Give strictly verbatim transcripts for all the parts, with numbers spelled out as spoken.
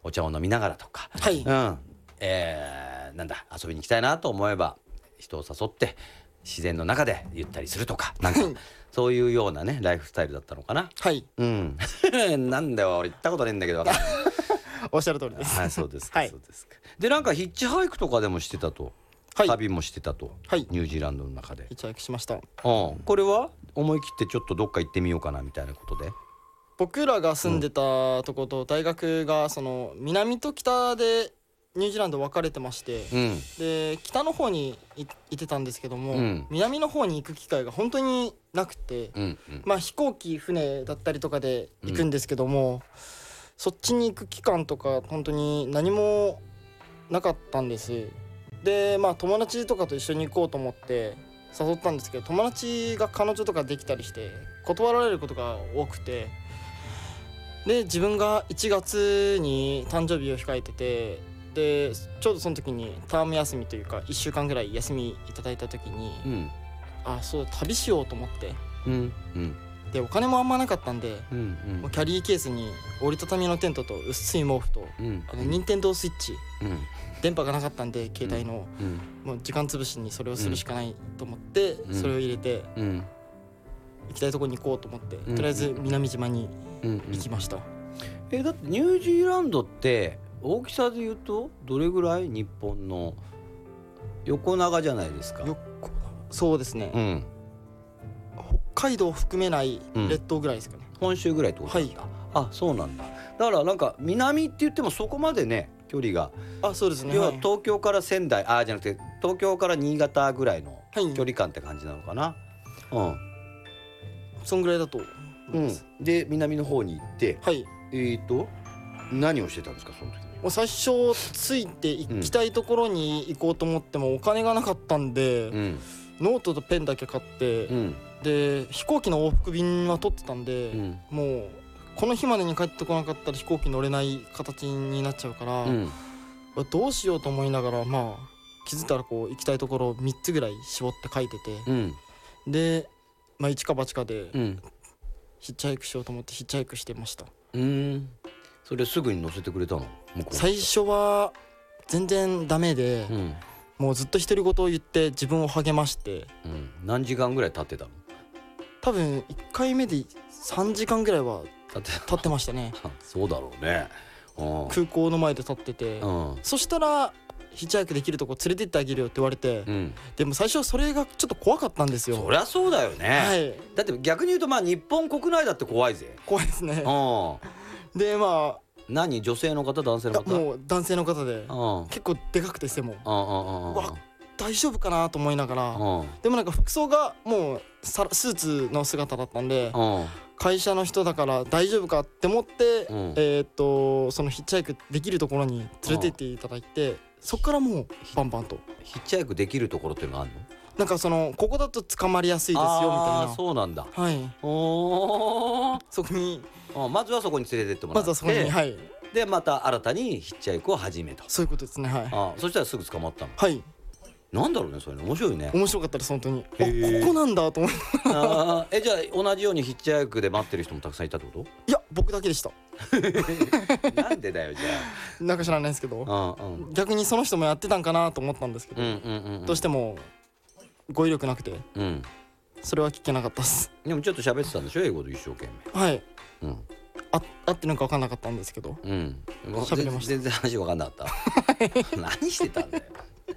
お茶を飲みながらとか、 はい、 うんえー、なんだ遊びに行きたいなと思えば人を誘って自然の中でゆったりするとかなんかそういうようなねライフスタイルだったのかな。 はいうんなんだよ俺行ったことねえんだけどおっしゃる通りです。 はい、そうですか、 はい、 そうですか。でなんかヒッチハイクとかでもしてたと、 はい、 旅もしてたと、 はい、 ニュージーランドの中で。 ヒッチハイクしました。 うん、これは思い切ってちょっとどっか行ってみようかなみたいなことで。 僕らが住んでたとこと大学がその南と北でニュージーランド分かれてまして、 うん、 で北の方にいいてたんですけども、 うん、 南の方に行く機会が本当になくて、 うんうん、 まあ飛行機船だったりとかで行くんですけども、うん、そっちに行く期間とか本当に何もなかったんです。でまあ友達とかと一緒に行こうと思って誘ったんですけど、友達が彼女とかできたりして断られることが多くて、で自分がいちがつに誕生日を控えてて、でちょうどその時にターム休みというかいっしゅうかんぐらい休みいただいた時に、うん、あそう旅しようと思って、 うんうん、 でお金もあんまなかったんで、 うんうん、 もうキャリーケースに折りたたみのテントと薄い毛布と、うん、あの任天堂スイッチ、うん、電波がなかったんで携帯の、うん、もう時間つぶしにそれをするしかないと思って、うん、それを入れて、うん、行きたいところに行こうと思って、うん、とりあえず南島に行きました。うんうん、 えだってニュージーランドって大きさで言うとどれぐらい？日本の横長じゃないですか。 横そうですね、うん、北海道を含めない列島ぐらいですかね、 うん、本州ぐらいってことなんだ、はい、あそうなんだ。だからなんか南って言ってもそこまでね距離が、 あそうですね、 要は東京から仙台、あじゃなくて東京から新潟ぐらいの距離感って感じなのかな、はい、うんそんぐらいだと思います、 うん、で南の方に行って、 はい、 えーと何をしてたんですかその時。 もう最初ついて行きたいところに行こうと思ってもお金がなかったんで、うん、ノートとペンだけ買って、うん、で飛行機の往復便は取ってたんで、うん、もうこの日までに帰ってこなかったら飛行機乗れない形になっちゃうから、うん、どうしようと思いながら、まあ気づいたらこう行きたいところをみっつぐらい絞って書いてて、うん、で、まあ、一か八かで、うん、ヒッチハイクしようと思ってヒッチハイクしてました。 うーんそれすぐに乗せてくれたの？ 最初は全然ダメで、うん、もうずっと独り言を言って自分を励まして、 うん、何時間ぐらい経ってたの？ 多分いっかいめでさんじかんぐらいは経って経ってましたねそうだろうね、 うん、空港の前で立ってて、うん、そしたらヒッチハイクできるとこ連れてってあげるよって言われて、うん、でも最初それがちょっと怖かったんですよ。 そりゃそうだよね、はい、だって逆に言うとまあ日本国内だって怖いぜ。 怖いですね、うん、でまあ何女性の方男性の方？ もう男性の方で、うん、結構でかくて背も、うんうん、わ大丈夫かなと思いながら、うん、でもなんか服装がもうスーツの姿だったんで、うん、会社の人だから大丈夫かって思って、うん、えー、っとそのヒッチハイクできるところに連れてっていただいて、うん、そっからもうバンバンと。 ヒッチハイクできるところっていうのがあるの？ なんかそのここだと捕まりやすいですよみたいな。 あそうなんだ。 はい。おそこにまずはそこに連れてってもらって、まずはそこに、はい、でまた新たにヒッチハイクを始めと。 そういうことですね。はい。 あそしたらすぐ捕まったの？はい。なんだろうねそれね面白いね。 面白かったです本当に。あここなんだと思いながら。 えじゃあ同じようにヒッチハイクで待ってる人もたくさんいたってこと？ いや僕だけでした。 なんでだよじゃあ。なんか知らないですけど、うんうん、逆にその人もやってたんかなと思ったんですけど、うんうんうんうん、どうしても語彙力なくて、うん、それは聞けなかったです。 でもちょっと喋ってたんでしょ英語で一生懸命。 はい、うん、あ合ってるのか分かんなかったんですけど、うん、喋れました。 全然話分かんなかった何してたんだよ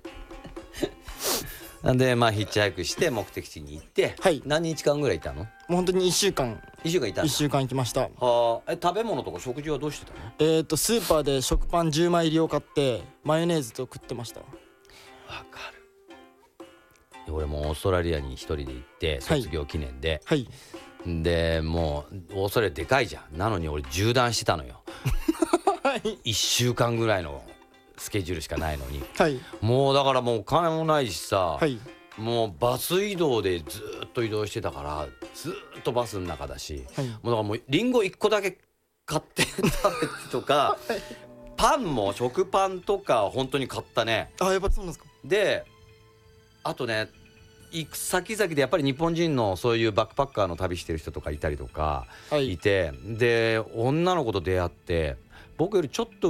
なんでまあヒッチハイクして目的地に行って、はい、何日間ぐらいいたの？もう本当にいっしゅうかんいっしゅうかんいたんだ。 いっしゅうかん行きました。 はえ食べ物とか食事はどうしてたの？ えーとスーパーで食パンじゅうまい入りを買ってマヨネーズと食ってました。わかる。俺もオーストラリアに一人で行って卒業記念で、はいはい、でもうオーストラリアでかいじゃん。なのに俺縦断してたのよ、はい、いっしゅうかんぐらいのスケジュールしかないのに、はい、もうだからもうお金もないしさ、はい、もうバス移動でずっと移動してたからずっとバスの中だし、はい、もうだからもうリンゴいっこだけ買って食べてとか、はい、パンも食パンとか本当に買ったね。 あやっぱりそうなんですか。 であとね行く先々でやっぱり日本人のそういうバックパッカーの旅してる人とかいたりとかいて、はい、で女の子と出会って僕よりちょっと